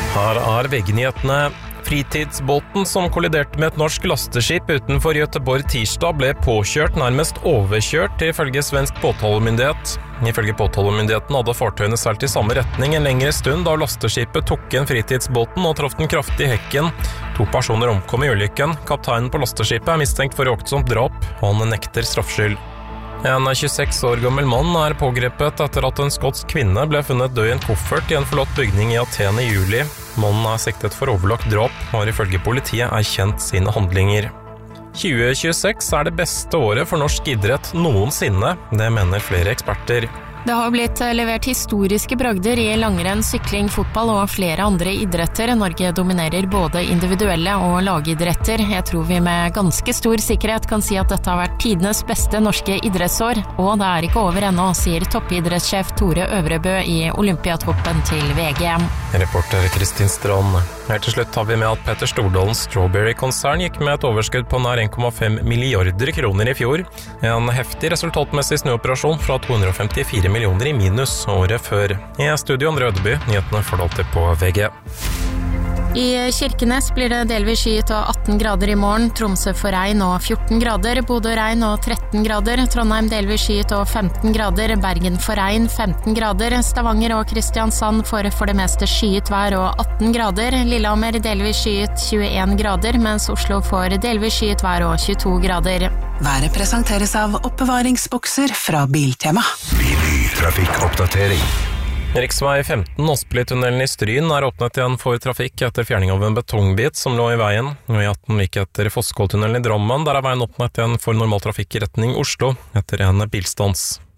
Her VG-nyhetene. Fritidsbåten som kolliderte med et norsk lasteskip utenfor Göteborg tirsdag ble påkjørt, nærmest overkjørt, ifølge svensk påtalemyndighet. Ifølge påtalemyndigheten hadde fartøyene seilt i samme retning en lengre stund da lasteskipet tok inn fritidsbåten og traff den kraftig i hekken. 2 personer omkom i ulykken. Kapteinen på lasteskipet er mistenkt for uaktsomt drap. Han nekter straffskyld. En 26 år gammel mann er pågrepet etter at en skotsk kvinne ble funnet død i en koffert i en forlatt bygning i Aten i juli. Mannen er siktet for overlagt drap og har ifølge politiet erkjent sine handlinger. 2026 er det beste året for norsk idrett noensinne, det mener flere eksperter. Det har blitt levert historiske bragder i langrenn, sykling, fotball og flere andre idretter. Norge dominerer både individuelle og lagidretter. Jeg tror vi med ganske stor sikkerhet kan si at dette har vært tidenes beste norske idrettsår. Og det er ikke over ennå, sier toppidrettssjef Tore Øvrebø i Olympiatoppen til VG. Reporter Kristin Strand. Helt til slutt tar vi med at Petter Stordalens Strawberry-konsern gikk med et overskudd på nær 1,5 milliarder kroner i fjor. En heftig resultatmessig snuoperasjon fra 254 millioner i minus året før. I studio Andre Ødeby, nyhetene får du alltid på VG. I Kirkenes blir det delvis skyet og 18 grader i morgen, Tromsø får regn og 14 grader, Bodø regn og 13 grader, Trondheim delvis skyet og 15 grader, Bergen får regn 15 grader, Stavanger og Kristiansand får for det meste skyet vær og 18 grader, Lillehammer delvis skyet 21 grader, mens Oslo får delvis skyet vær og 22 grader. Været presenteres av oppbevaringsbokser fra Biltema. Trafikkoppdatering. Riksvei 15, Åsbli-tunnelen i Stryn er åpnet igjen for trafikk etter fjerning av en betongbit som lå i veien. Og i 18 like etter Fosskåltunnelen i Drammen, der er veien åpnet igjen for normal trafikk i retning Oslo etter en bilstans.